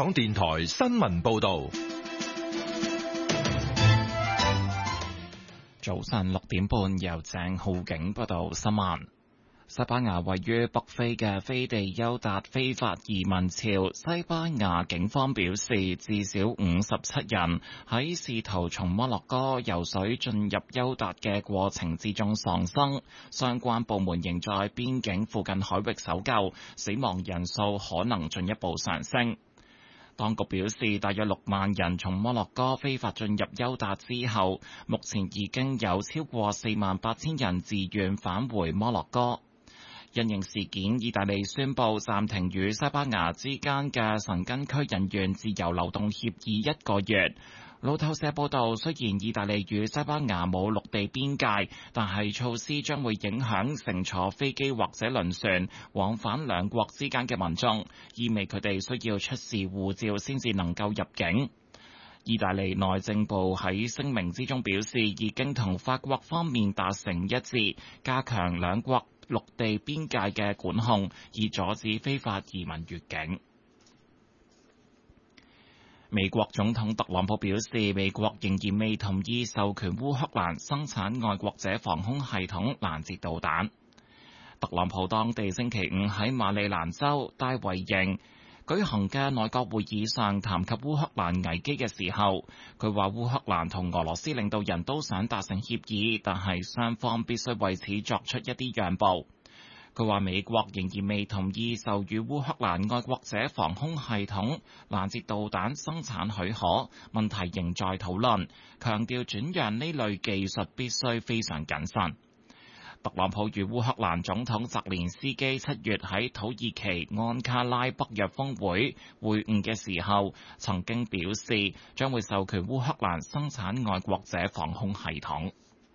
港電台新聞報道。 早晨6點半，由鄭浩景報道新聞。西班牙位於北非嘅飛地丘達非法移民潮，西班牙警方表示，至少57人喺試圖從摩洛哥游水進入丘達嘅過程之中喪生，相關部門仍在邊境附近海域搜救，死亡人數可能進一步上升。當局表示，大約6萬人從摩洛哥非法進入丘達之後，目前已經有超過48000人自願返回摩洛哥。因應事件，意大利宣布暫停與西班牙之間嘅申根區人員自由流動協議1個月。路透社報道，雖然意大利與西班牙冇陸地邊界，但係措施將會影響乘坐飛機或者輪船往返兩國之間嘅民眾，意味佢哋需要出示護照先至能夠入境。意大利內政部喺聲明之中表示，已經同法國方面達成一致，加強兩國陸地邊界嘅管控，以阻止非法移民越境。美國總統特朗普表示，美國仍然未同意授權烏克蘭生產愛國者防空系統攔截導彈。特朗普當地星期五喺馬里蘭州戴維營舉行嘅內閣會議上談及烏克蘭危機嘅時候，佢話烏克蘭同俄羅斯領導人都想達成協議，但係雙方必須為此作出一啲讓步。佢話美國仍然未同意授予烏克蘭愛國者防空系統攔截導彈生產許可，問題仍在討論，強調轉讓呢類技術必須非常謹慎。特朗普與烏克蘭總統澤連斯基7月喺土耳其安卡拉北約峰會會晤嘅時候，曾經表示將會授權烏克蘭生產愛國者防空系統。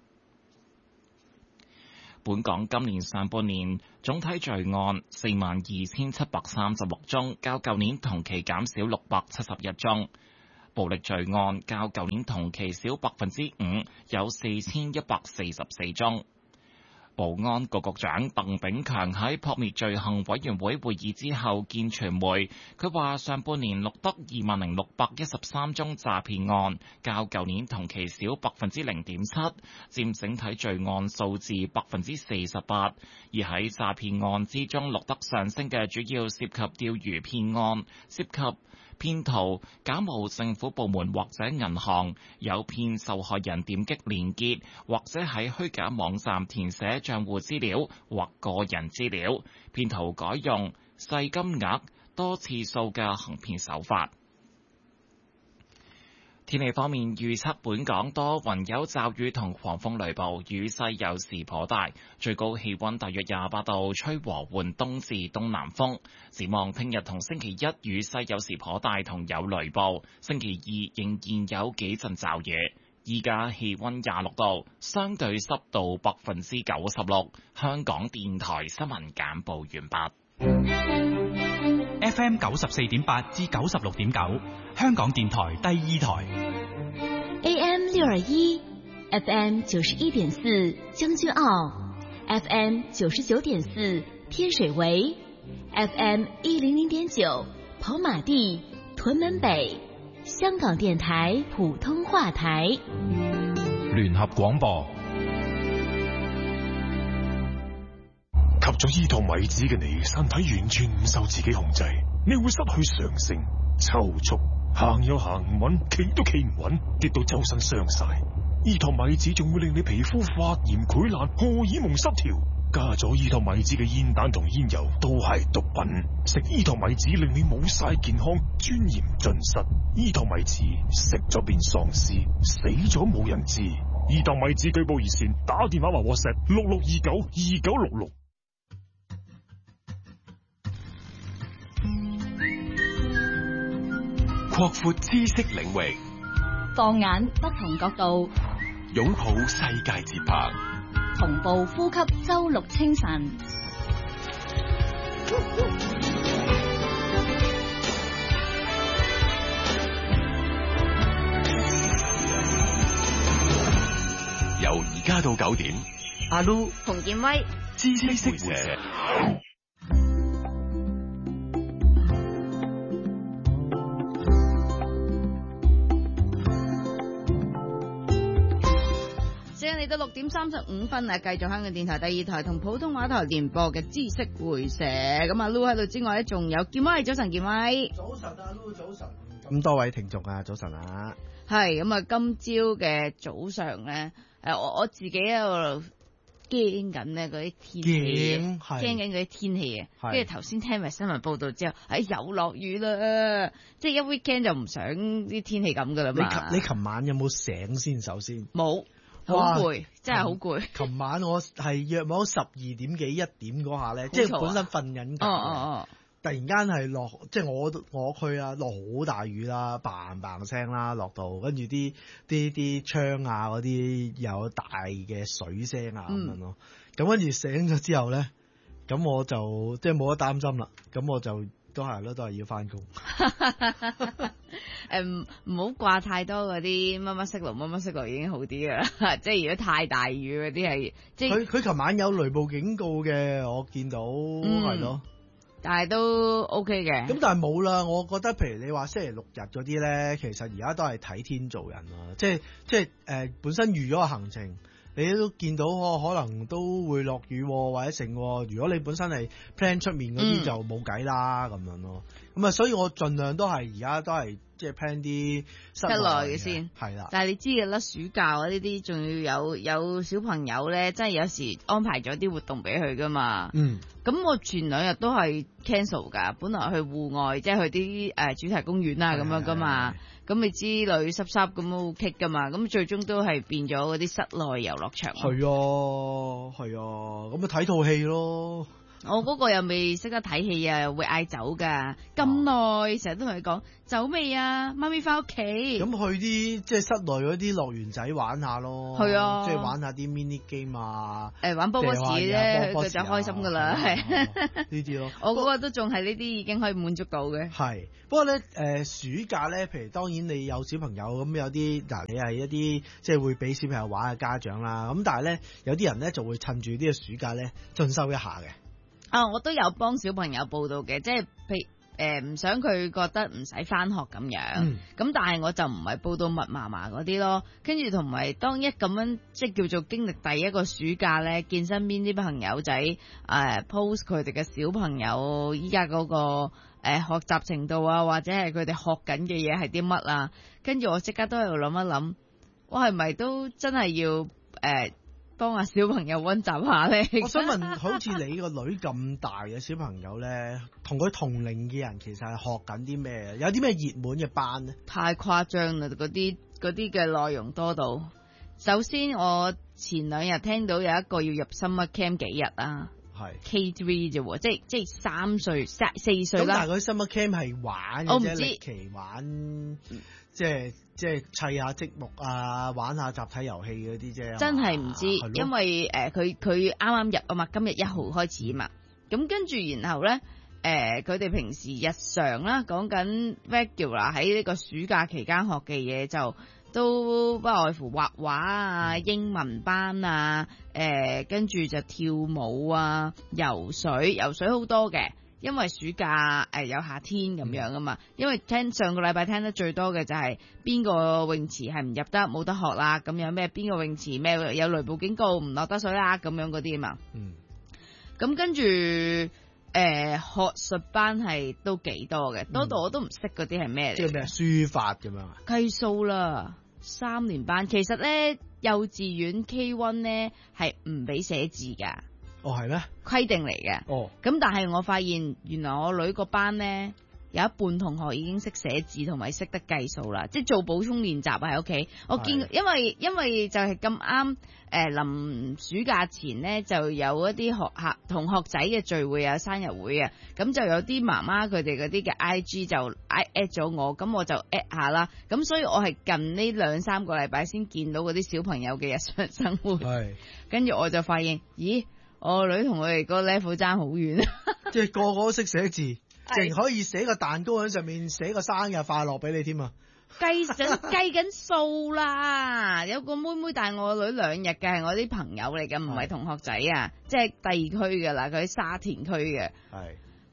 本港今年上半年總體罪案42736宗，較舊年同期減少671宗。暴力罪案較舊年同期少5%，有4144宗。保安局局長鄧炳強喺撲滅罪行委員會會議之後見傳媒，佢話上半年錄得20613宗詐騙案，較舊年同期少0.7%，佔整體罪案數字48%。而喺詐騙案之中錄得上升嘅主要涉及釣魚騙案，涉及騙徒假冒政府部門或者銀行，誘騙受害人點擊連結，或者喺虛假網站填寫賬戶資料或個人資料，騙徒改用細金額多次數嘅行騙手法。天氣方面，預測本港多雲有驟雨同狂風雷暴，雨勢有時頗大，最高氣溫大約28度，吹和緩東至東南風。展望聽日同星期一雨勢有時頗大同有雷暴，星期二仍然有幾陣驟雨。依家氣溫26度，相對濕度96%。香港電台新聞簡報完畢。 FM 94.8至96.9，香港電台第二台。 AM 621 FM 91.4將軍澳 FM 99.4天水圍 FM 100.9跑馬地屯門北，香港電台普通話台。 聯合廣播。 吸咗胰島米子嘅你，身體完全唔受自己控制，你會失去常性、抽搐，行又行唔穩，企都企唔穩，跌到周身傷晒。胰島米子仲會令你皮膚發炎、潰爛、荷爾蒙失調。加咗胰島米子嘅煙彈同煙油都係毒品，食胰島米子令你冇晒健康，尊嚴盡失。胰島米子食咗變喪屍，死咗冇人知。胰島米子舉報熱線，打電話或 WhatsApp 66292966。 擴闊知識領域， 放眼不同角度， 擁抱世界節拍， 同步呼吸周六清晨。 由而家到9點，阿 Lu 洪建威， 知識會社。 嚟到6:35啊，繼續香港電台第2台同普通話台聯播嘅知識會社。咁啊 Loo 喺度之外咧，仲有健威，早晨健威。 早晨啊 Loo，早晨。咁多位聽眾啊，早晨啊。 係咁啊，今朝嘅早上咧，我自己喺度驚緊咧嗰啲天氣，驚緊嗰啲天氣啊。跟住頭先聽埋新聞報道之後，又落雨啦，即係一 weekend 就唔想啲天氣咁噶啦嘛。 你琴晚有冇醒先？首先冇。好攰，真係好攰。 琴晚我係約摸12點幾1點嗰下咧，即係本身瞓緊覺，突然間係落，即係我去啊，落好大雨啦，嘭嘭聲啦，落到跟住啲窗啊嗰啲有大嘅水聲啊咁樣咯。咁跟住醒咗之後咧，咁我就即係冇得擔心啦。咁我就都係要翻工。 唔好掛太多嗰啲乜乜色路乜乜色路已經好啲啦。即係如果太大雨嗰啲係，即係佢琴晚有雷暴警告嘅，我見到係咯。 但係都 OK 嘅。咁但係冇啦，我覺得譬如你話星期六日嗰啲咧，其實而家都係睇天做人啦。即係本身預咗個行程。你都見到可能都會落雨或者成，如果你本身係 plan 出面嗰啲就冇計啦咁樣咯。咁啊，所以我盡量都係而家都係即係 plan 啲室內嘅先，係啦。 但係你知嘅啦，暑假呢啲仲要有小朋友咧，真係有時安排咗啲活動俾佢噶嘛。咁我前2日都係 cancel 㗎，本來去戶外即係去啲主題公園啊咁樣噶嘛。咁你知女濕濕咁 OK 噶嘛？咁最終都係變咗嗰啲室內遊樂場。 係啊，咁咪睇套戲咯。 我嗰個又未識得睇戲啊，會嗌走㗎。咁耐成日都同佢講走未啊？媽咪翻屋企。咁去啲即係室內嗰啲樂園仔玩下咯。係啊，即係玩下啲 mini game 啊。 玩波波士咧，佢就開心㗎啦。係呢啲咯。 我嗰個都仲係呢啲已經可以滿足到嘅。 係，不過咧暑假咧，譬如當然你有小朋友咁有啲嗱，你係一啲即係會俾小朋友玩嘅家長啦。咁但係咧有啲人咧就會趁住呢個暑假咧進修一下嘅。 我都有幫小朋友報到嘅，即係譬如唔想佢覺得唔使返學咁樣，咁但係我就唔係報到密麻麻嗰啲咯。跟住同埋當一咁樣即係叫做經歷第一個暑假咧，見身邊啲朋友仔post 佢哋嘅小朋友依家嗰個學習程度啊，或者係佢哋學緊嘅嘢係啲乜啊，跟住我即刻都喺度諗一諗，我係咪都真係要幫下小朋友溫習下咧？ 我想問，好似你個女咁大嘅小朋友咧，同佢同齡嘅人其實係學緊啲咩？有啲咩熱門嘅班咧？ 太誇張啦！嗰啲嘅內容多到，首先我前2日聽到有一個要入 summer camp 幾日啊，係 K3 啫喎，即係3歲4歲啦。 咁但係佢 summer camp 係玩嘅啫， 我唔知歷奇玩，即係砌下積木啊，玩下集體遊戲嗰啲啫。 真係唔知，因為佢啱啱入啊嘛，今日1號開始嘛。咁跟住然後咧，佢哋平時日常啦，講緊 regular 喺呢個暑假期間學嘅嘢就都不外乎畫畫啊、英文班啊，跟住就跳舞啊、游水好多嘅。因為暑假有夏天咁樣啊嘛，因為上個禮拜聽得最多嘅就係邊個泳池係唔入得冇得學啦，咁樣咩邊個泳池咩有雷暴警告唔落得水啦咁樣嗰啲啊嘛。咁跟住學術班係都幾多嘅，多到我都唔識嗰啲係咩嚟。 即係咩書法咁樣啊？ 計數啦，3年班其實咧幼稚園 K1 咧係唔俾寫字噶。 係咩？ 規定嚟嘅。咁但係我發現原來我女個班咧有一半同學已經識寫字同埋識得計數啦，即係做補充練習喺屋企。我見因為就係咁啱臨暑假前咧就有一啲同學仔嘅聚會啊、生日會啊，咁就有啲媽媽佢哋嗰啲嘅 IG 就 at 咗我，咁我就 at 下啦。咁所以我係近呢2-3個禮拜先見到嗰啲小朋友嘅日常生活。跟住我就發現，咦？我女同佢哋個 level 爭好遠， 即係個個都識寫字，淨可以寫個蛋糕喺上面寫個生日快樂俾你添啊！ 計緊數啦，有個妹妹帶我女2日嘅，係我啲朋友嚟嘅，唔係同學仔啊，即係第2區嘅啦，佢喺沙田區嘅。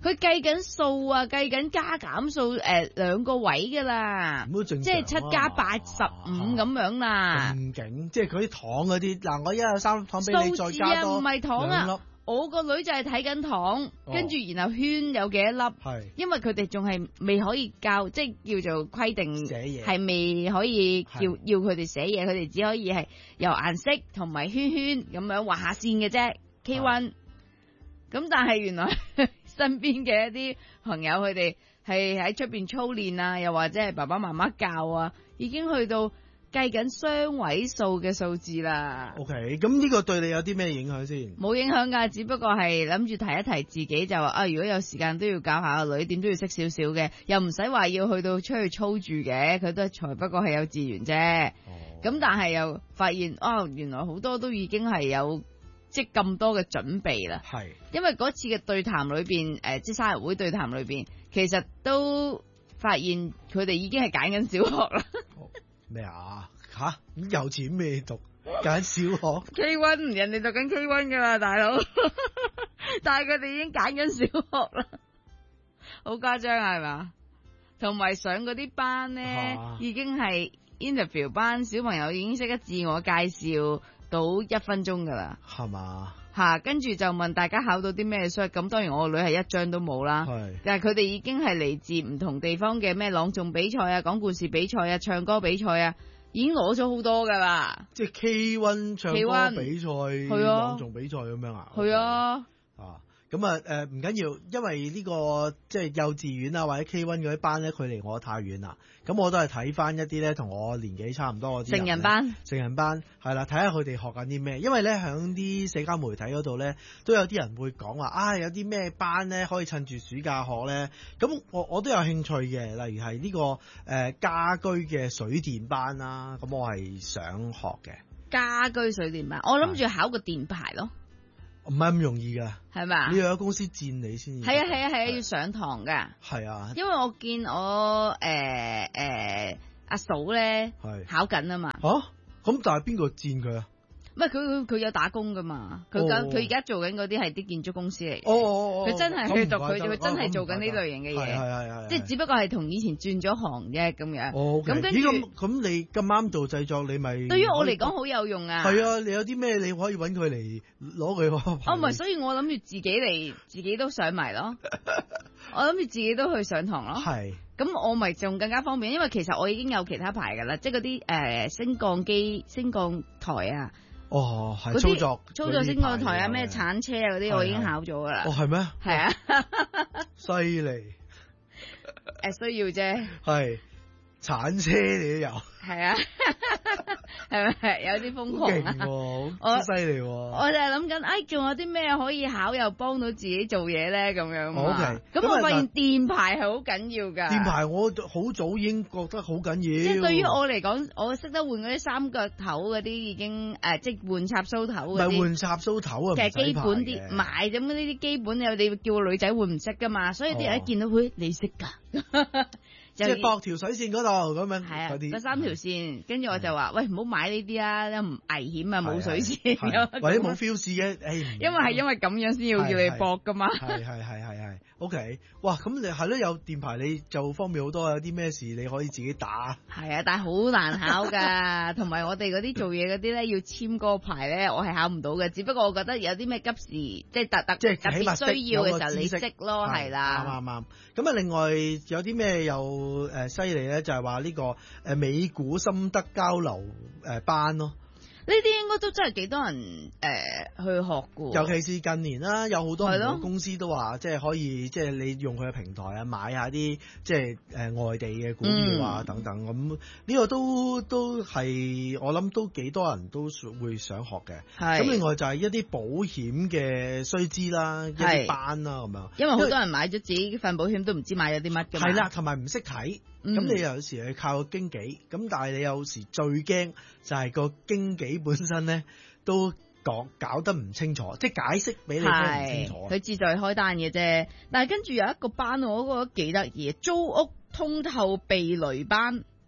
佢計緊數啊，計緊加減數兩個位㗎啦，即係7加85咁樣啦。 咁勁，即係嗰啲糖嗰啲嗱，我一有3粒糖俾你，再加多唔係糖啊 2粒。 我個女就係睇緊糖，跟住然後圈有幾多粒，因為佢哋仲係未可以教，即係叫做規定寫嘢， 係未可以要佢哋寫嘢，佢哋只可以係由顏色同埋圈圈咁樣畫下線嘅啫。K1，咁但係原來身邊嘅一啲朋友佢哋係喺出邊操練啊，又或者係爸爸媽媽教啊，已經去到計緊雙位數嘅數字啦。 OK， 咁呢個對你有啲咩影響先？ 冇影響㗎，只不過係諗住提一提自己就話啊，如果有時間都要教下個女，點都要識少少嘅，又唔使話要去到出去操住嘅，佢都才不過係幼稚園啫。咁但係又發現原來好多都已經係有即咁多嘅準備啦。係，因為嗰次嘅對談裏邊，即係生日會對談裏邊，其實都發現佢哋已經係揀緊小學啦。 咩啊？吓，咁有錢未讀揀小學 K1， 人哋讀緊 K1 噶啦，大佬，但係佢哋已經揀緊小學啦，好誇張係嘛？同埋上嗰啲班咧，已經係 interview 班，小朋友已經識得自我介紹到1分鐘噶啦， 係嘛？ 跟住就問大家考到啲咩書，咁當然我個女係一張都冇啦，但係佢哋已經係嚟自唔同地方嘅咩朗誦比賽啊、講故事比賽啊、唱歌比賽啊，已經攞咗好多噶啦。 即係 K1 唱歌比賽、朗誦比賽咁樣啊？ 係啊。 咁啊唔緊要，因為呢個即係幼稚園啊或者 K1 嗰啲班咧，距離我太遠啦。咁我都係睇翻一啲咧同我年紀差唔多嗰啲成人班係啦，睇下佢哋學緊啲咩。因為咧響啲社交媒體嗰度咧，都有啲人會講話有啲咩班咧可以趁住暑假學咧。咁我都有興趣嘅，例如係呢個家居嘅水電班啦。咁我係想學嘅家居水電班，我諗住考個電牌咯。 唔係咁容易噶，係咪？你要有公司佔你先。 係啊，要上堂噶。係啊，因為我見我阿嫂咧考緊啊嘛。 咁但係邊個佔佢啊？ 唔係佢有打工噶嘛？佢而家做緊嗰啲係啲建築公司嚟。佢真係去讀佢真係做緊呢類型嘅嘢。係即係只不過係同以前轉咗行啫咁樣。咁跟住咁你咁啱做製作，你咪對於我嚟講好有用啊。係啊，你有啲咩你可以揾佢嚟攞佢個牌。 唔係，所以我諗住自己都上埋咯。我諗住自己都去上堂咯。係。咁我咪仲更加方便，因為其實我已經有其他牌噶啦，即係嗰啲升降台啊。 係操作升降台啊，咩鏟車啊嗰啲，我已經考咗噶啦。 係咩？ 係啊， 犀利。 需要啫。係鏟車你都有。 係啊，係咪有啲瘋狂啊？ 好犀利。 我就係諗緊，仲有啲咩可以考又幫到自己做嘢咧？咁樣。 OK。 咁我發現電牌係好緊要噶。 電牌我好早已經覺得好緊要。 即係對於我嚟講，我識得換嗰啲三腳頭嗰啲已經即係換插蘇頭嗰啲。唔係換插蘇頭啊！ 其實基本啲買咁呢啲基本有你叫個女仔換唔識噶嘛，所以啲人一見到佢你識㗎。 即係駁條水線嗰度咁樣， 係啊，嗰3條線，跟住我就話：喂，唔好買呢啲啊，唔危險啊，冇水線， 或者冇 feel 嘅， 因為咁樣先要叫你駁噶嘛。 係 ，OK， 哇，咁你係咯，有電牌你就方便好多，有啲咩事你可以自己打。係啊，但係好難考噶，同埋我哋嗰啲做嘢嗰啲咧，要簽嗰個牌咧，我係考唔到嘅。只不過我覺得有啲咩急事，即係特別需要嘅時候，你識咯，係啦。 啱。咁啊，另外有啲咩又犀利咧，就係話呢個美股心得交流班咯。 呢啲應該都真係幾多人去學㗎， 尤其是近年啦，有好多唔同公司都話，即係可以，即係你用佢嘅平台啊，買下啲即係外地嘅股票啊等等咁。呢個都係我諗都幾多人都會想學嘅。咁另外就係一啲保險嘅須知啦，一啲班啦咁樣。 因為好多人買咗自己份保險都唔知買咗啲乜㗎嘛。 係啦，同埋唔識睇。咁你有時係靠個經紀，咁但係你有時最驚就係個經紀本身咧都搞得唔清楚，即係解釋俾你聽唔清楚。 佢志在開單嘅啫，但係跟住有一個班我覺得幾得意，租屋通透避雷班。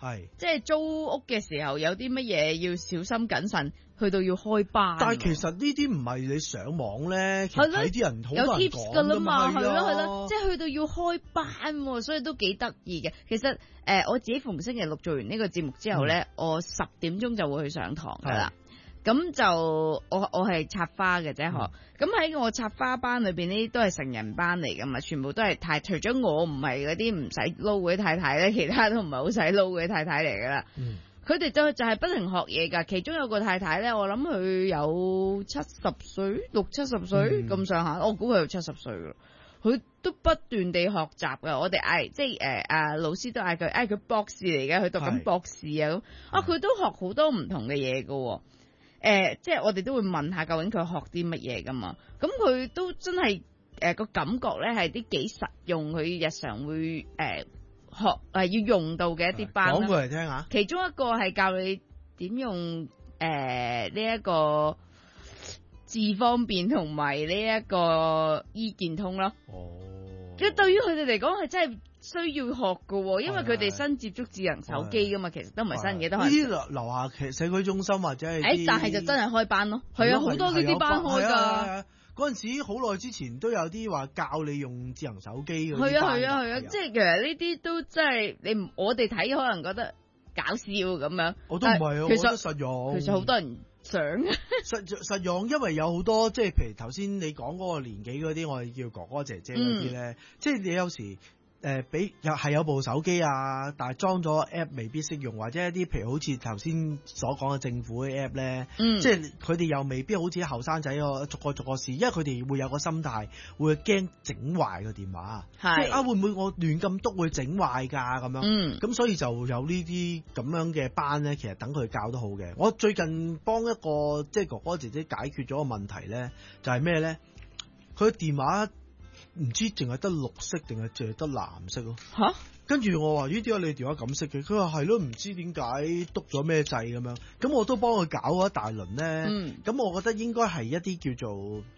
係即係租屋嘅時候有啲乜嘢要小心謹慎，去到要開班。 但係其實呢啲唔係你上網咧，其實睇啲人好有多人 tips 㗎啦嘛，係咯， 咯，即係去到要開班，所以都幾得意嘅。其實我自己逢星期六做完呢個節目之後咧，我10點鐘就會去上堂㗎啦。咁就我係插花嘅啫，嗬。咁喺我插花班裏邊呢，都係成人班嚟噶嘛，全部都係除咗我唔係嗰啲唔使撈嗰啲太太咧，其他都唔係好使撈嗰啲太太嚟噶啦。佢哋就係不停學嘢噶，其中有個太太咧，我諗佢有70歲，60、70歲咁上下，我估佢有70歲噶。佢都不斷地學習噶，我哋嗌即係老師都嗌佢博士嚟嘅，佢讀緊博士啊咁。佢都學好多唔同嘅嘢噶。即係我哋都會問下究竟佢學啲乜嘢噶嘛？咁佢都真係個感覺咧係啲幾實用，佢日常會學要用到嘅一啲班。 講過嚟聽下。其中一個係教你點用呢一個智方便同埋呢一個醫健通咯。即係對於佢哋嚟講係真係需要學噶，因為佢哋新接觸智能手機噶嘛，其實都唔係新嘅，都係。呢啲樓下社區中心或者係但係就真係開班咯，係啊，好多呢啲班開噶。 嗰陣時好耐之前都有啲話教你用智能手機嗰啲班。 係啊，即係其實呢啲都真係我哋睇可能覺得搞笑咁樣。 我都唔係啊，我覺得實用。 其實好多人想實用，因為有好多即係譬如頭先你講嗰個年紀嗰啲，我哋叫哥哥姐姐嗰啲咧，即係你有時。有部手機啊，但係裝咗 app 未必識用，或者一啲譬如好似頭先所講嘅政府嘅 app 咧，即係佢哋又未必好似後生仔逐個試，因為佢哋會有個心態，會驚整壞個電話，即係會唔會我亂咁篤會整壞㗎咁樣？咁所以就有呢啲咁樣嘅班咧，其實等佢教得好嘅。我最近幫一個即係哥哥姐姐解決咗個問題咧，就係咩咧？佢電話。唔知淨係得綠色定係淨係得藍色咯？吓！跟住我話：咦，點解你電話咁色嘅？佢話係咯，唔知點解篤咗咩掣咁樣。咁我都幫佢搞咗一大輪咧。咁我覺得應該係一啲叫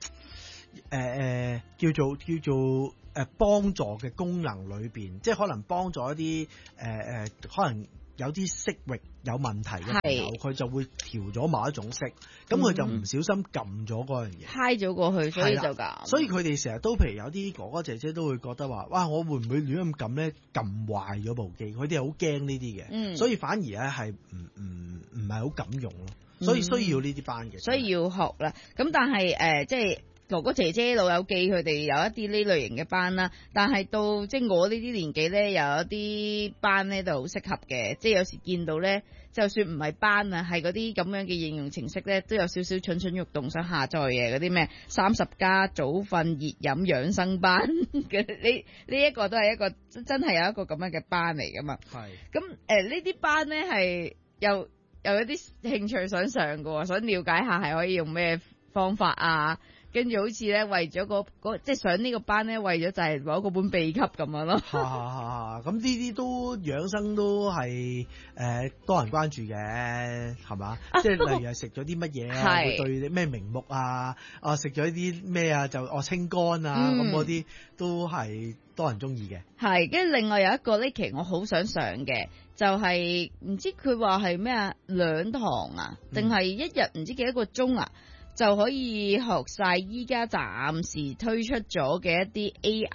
做幫助嘅功能裏邊，即係可能幫助一啲可能有啲色域有問題嘅朋友，佢就會調咗某一種色，咁佢就唔小心撳咗嗰樣嘢，揩咗過去，所以就咁。所以佢哋成日都譬如有啲哥哥姐姐都會覺得話：哇，我會唔會亂咁撳咧？撳壞咗部機，佢哋好驚呢啲嘅，所以反而咧係唔係好敢用咯。所以需要呢啲班嘅，所以要學啦。咁但係即係。哥哥姐姐老友記佢哋有一啲呢類型嘅班啦，但係到即係我呢啲年紀咧，有一啲班咧就好適合嘅，即係有時見到咧，就算唔係班啊，係嗰啲咁樣嘅應用程式咧，都有少少蠢蠢欲動想下載嘅嗰啲咩30+早瞓熱飲養生班嘅，呢一個都係一個真係有一個咁樣嘅班嚟噶嘛。係咁呢啲班咧係有一啲興趣想上嘅，想了解下係可以用咩方法啊。跟住好似咧，為咗即係上呢個班咧，為咗就係攞嗰本秘笈咁樣咯。咁呢啲都養生都係多人關注嘅，係嘛？即係例如係食咗啲乜嘢啊，會對咩明目啊，食咗啲咩啊就清肝啊，咁嗰啲都係多人中意嘅。係，跟住另外有一個呢期我好想上嘅，就係唔知佢話係咩啊，2堂啊，定係一日唔知幾多個鐘啊？就可以學晒依家暫時推出咗嘅一啲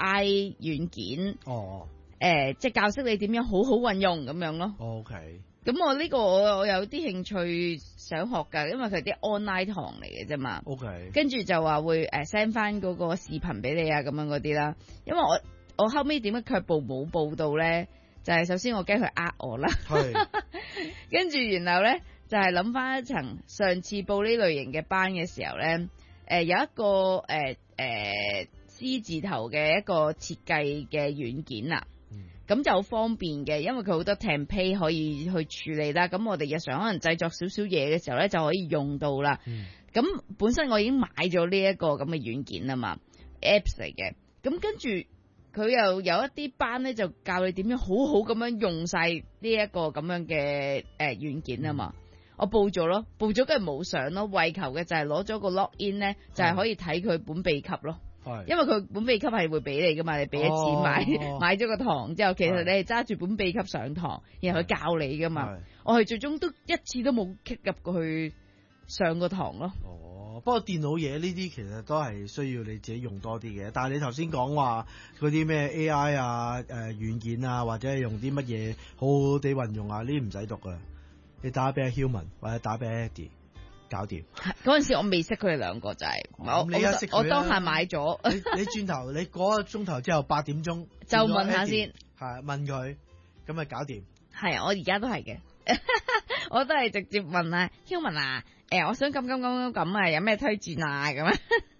AI 軟件，即係教識你點樣好好運用咁樣咯。OK，咁我呢個我有啲興趣想學㗎，因為佢係啲 online 堂嚟嘅啫嘛。OK，跟住就話會send 翻嗰個視頻俾你啊，咁樣嗰啲啦。因為我後尾點解卻步冇報到咧？就係首先我驚佢呃我啦，跟住然後咧。就係諗翻一層，上次報呢類型嘅班嘅時候咧，有一個C 字頭嘅一個設計嘅軟件啊，咁就好方便嘅，因為佢好多 template 可以去處理啦。咁我哋日常可能製作少少嘢嘅時候咧，就可以用到啦。咁本身我已經買咗呢一個咁嘅軟件啊嘛 ，apps 嚟嘅。咁跟住佢又有一啲班咧，就教你點樣好好咁樣用晒呢一個咁樣嘅軟件啊嘛。我報咗咯，報咗梗係冇上咯，為求嘅就係攞咗個 login 咧，就係可以睇佢本秘笈咯。 因為佢本秘笈係會俾你噶嘛，你俾咗錢買咗個堂之後，其實你係揸住本秘笈上堂，然後佢教你噶嘛。我係最終都一次都冇 kick 入過去上個堂咯。 不過電腦嘢呢啲其實都係需要你自己用多啲嘅。但係你頭先講話嗰啲咩 AI 啊、軟件啊，或者係用啲乜嘢好好地運用啊，呢啲唔使讀噶。你打俾阿 Human 或者打俾 Eddie， 搞掂。 嗰陣時我未識佢哋兩個就係，我當下買咗。 你轉頭，你嗰個鐘頭之後8點鐘就問下先， 係問佢，咁咪搞掂。 係我而家都係嘅，我都係直接問啊 Human 啊。我想咁啊，有咩推薦啊咁啊？